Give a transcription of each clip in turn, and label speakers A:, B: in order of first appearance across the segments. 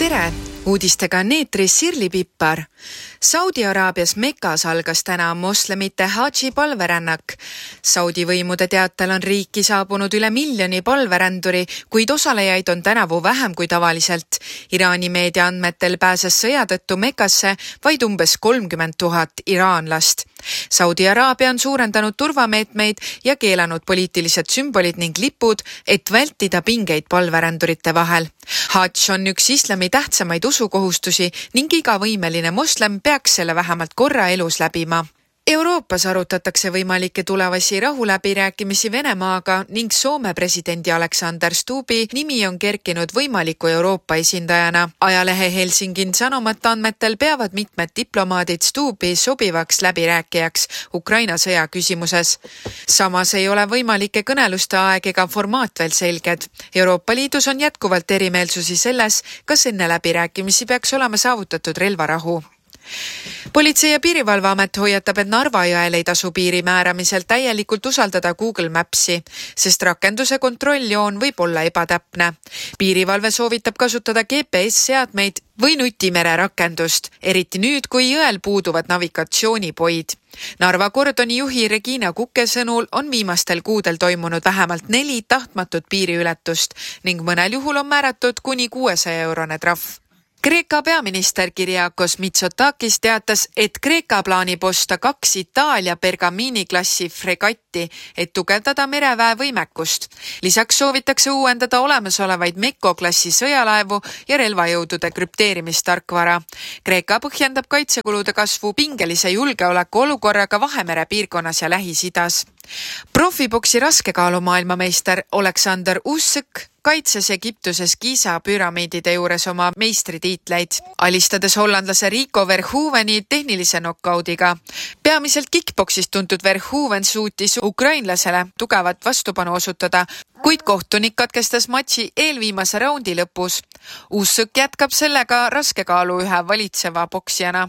A: Tere! Uudistega on eetris Sirli Pippar. Saudi Araabias Mekas algas täna moslemite Hadži palverännak. Saudi võimude teatel on riiki saabunud üle 1 miljoni palveränduri, kuid osalejaid on tänavu vähem kui tavaliselt. Iraani meedia andmetel pääses sõja tõttu Mekasse vaid umbes 30 000 iraanlast. Saudi Araabia on suurendanud turvameetmeid ja keelanud poliitilised sümbolid ning lipud, et vältida pingeid palverändurite vahel. Hadž on üks islami tähtsamaid usukohustusi ning iga võimeline moslem peaks selle vähemalt korra elus läbima. Euroopas arutatakse võimalikke tulevasi rahuläbirääkimisi Venemaaga ning Soome presidendi Alexander Stubbi nimi on kerkinud võimaliku Euroopa esindajana. Ajalehe Helsingin Sanomat andmetel peavad mitmed diplomaadid Stubbi sobivaks läbirääkijaks Ukraina sõja küsimuses. Samas ei ole võimalike kõneluste aeg ega formaat veel selged. Euroopa Liidus on jätkuvalt erimeelsusi selles, kas enne läbirääkimisi peaks olema saavutatud relvarahu. Politsei- ja piirivalveamet hoiatab, et Narva jõel ei tasu piiri määramisel täielikult usaldada Google Mapsi, sest rakenduse kontrolljoon võib olla ebatäpne. Piirivalve soovitab kasutada GPS-seadmeid või nutimere rakendust, eriti nüüd, kui jõel puuduvad navigatsioonipoid. Narva kordoni juhi Regina Kukke sõnul on viimastel kuudel toimunud vähemalt 4 tahtmatut piiriületust ning mõnel juhul on määratud kuni 600-eurone trahv. Kreeka peaminister Kyriakos Mitsotakis teatas, et Kreeka plaanib osta 2 Itaalia Bergamini-klassi fregatti, et tugevdada mereväe võimekust. Lisaks soovitakse uuendada olemasolevaid Mekko-klassi sõjalaevu ja relvajõudude krüpteerimistarkvara. Kreeka põhjendab kaitsekulude kasvu pingelise julgeoleku olukorraga Vahemere piirkonnas ja Lähis-Idas. Profiboksi raskekaalu maailmameister Alexander Usyk kaitses Egiptuses Giza püramiidide juures oma meistritiitleid, alistades hollandlase Rico Verhoeveni tehnilise knockoudiga. Peamiselt kickboksist tuntud Verhoeven suutis ukrainlasele tugevat vastupanu osutada, kuid kohtunik katkestas matši eelviimase raundi lõpus. Usyk jätkab sellega raskekaalu ühe valitseva boksijana.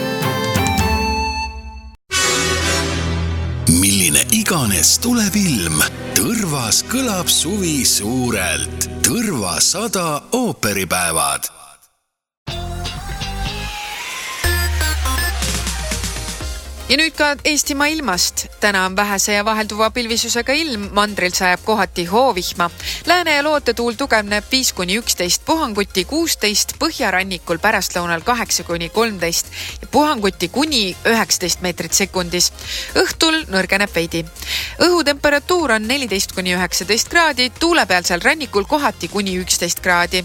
B: Milline iganes tuleb ilm, Tõrvas kõlab suvi suurelt. Tõrva 100 ooperipäevad.
A: Ja nüüd ka Eestimaa ilmast. Täna on vähese ja vahelduva pilvisusega ilm, mandril sajab kohati hoovihma. Lääne- ja lootetuul tugevneb 5-11, puhanguti 16, põhjarannikul pärastlõunal 8-13 ja puhanguti kuni 19 meetrit sekundis. Õhtul nõrgeneb veidi. Õhutemperatuur on 14-19 kraadi, tuulepealsel rannikul kohati kuni 11 kraadi.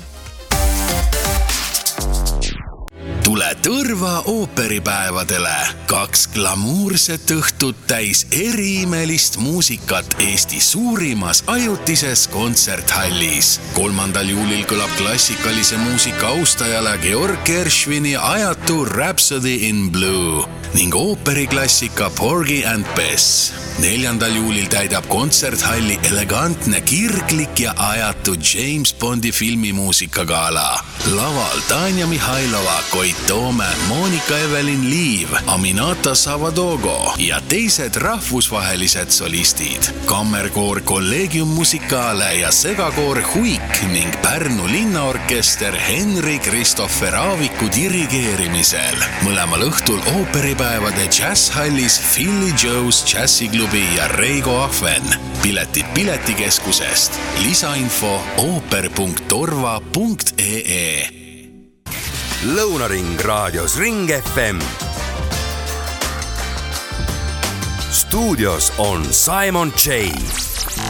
B: Tule Tõrva ooperipäevadele. 2 glamuurset õhtut täis eriimelist muusikat Eesti suurimas ajutises kontserthallis. 3. juulil kõlab klassikalise muusika austajale Georg Gershwini ajatu Rhapsody in Blue ning ooperiklassika Porgy and Bess. 4. juulil täidab kontserthalli elegantne, kirglik ja ajatu James Bondi filmimuusikagala. Laval Tanja Mihhailova, Koit Toome, Monika Evelin Liiv, Aminata Savadogo ja teised rahvusvahelised solistid. Kammerkoor Collegium Musicale ja segakoor Huik ning Pärnu linnaorkester Henri Kristoffer Aaviku dirigeerimisel. Mõlemal õhtul ooperipäevade jazzhallis Philly Joe's Jazziklubi ja Reigo Ahven. Piletid Piletikeskusest. Lisainfo ooper.torva.ee.
C: Lõunaring raadios Ring FM. Stuudios on Simon J.